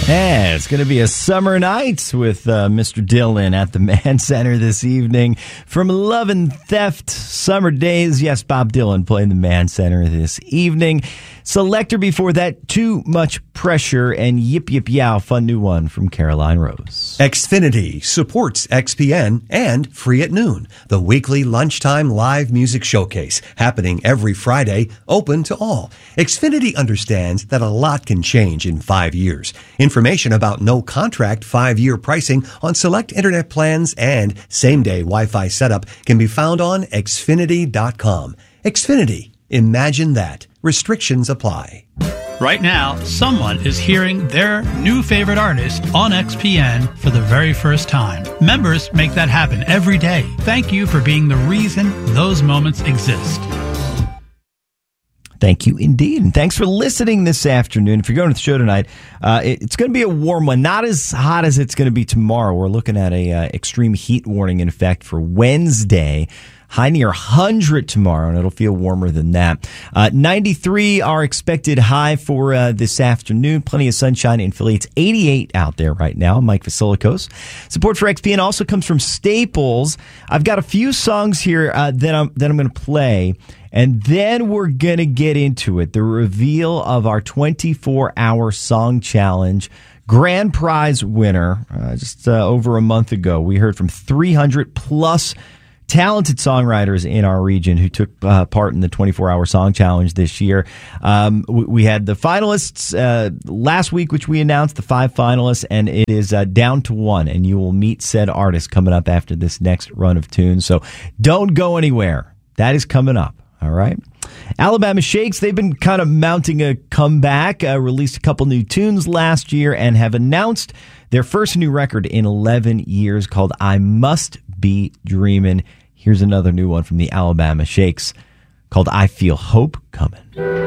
Yeah, it's going to be a summer night with Mr. Dylan at the Mann Center this evening. From Love and Theft, Summer Days. Yes, Bob Dylan playing the Mann Center this evening. Selector before that, Too Much Pressure, and Yip Yip Yow, fun new one from Caroline Rose. Xfinity supports XPN and Free at Noon, the weekly lunchtime live music showcase happening every Friday, open to all. Xfinity understands that a lot can change in 5 years. Information about no contract 5-year pricing on select internet plans and same-day Wi-Fi setup can be found on Xfinity.com. Xfinity. Imagine that. Restrictions apply. Right now, someone is hearing their new favorite artist on XPN for the very first time. Members make that happen every day. Thank you for being the reason those moments exist. Thank you indeed. And thanks for listening this afternoon. If you're going to the show tonight, it's going to be a warm one. Not as hot as it's going to be tomorrow. We're looking at a extreme heat warning in effect for Wednesday. High near 100 tomorrow, and it'll feel warmer than that. 93 our expected high for this afternoon. Plenty of sunshine in Philly. It's 88 out there right now. Mike Vasilikos. Support for XPN also comes from Staples. I've got a few songs here that I'm going to play, and then we're going to get into it. The reveal of our 24-hour song challenge. Grand prize winner just over a month ago. We heard from 300 plus talented songwriters in our region who took part in the 24-hour song challenge this year. We had the finalists last week, which we announced, the 5 finalists, and it is down to 1, and you will meet said artist coming up after this next run of tunes. So don't go anywhere. That is coming up, all right? Alabama Shakes, they've been kind of mounting a comeback, released a couple new tunes last year, and have announced their first new record in 11 years called I Must Be Dreamin'. Here's another new one from the Alabama Shakes called I Feel Hope Coming.